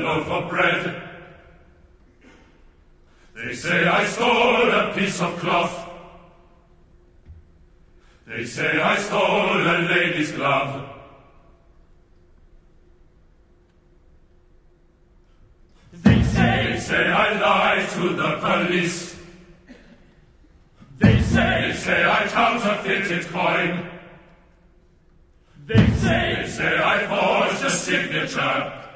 loaf of bread. They say I stole a piece of cloth. They say I stole a lady's glove. They say I lied to the police. They say I counterfeited coin. They say I forged a signature.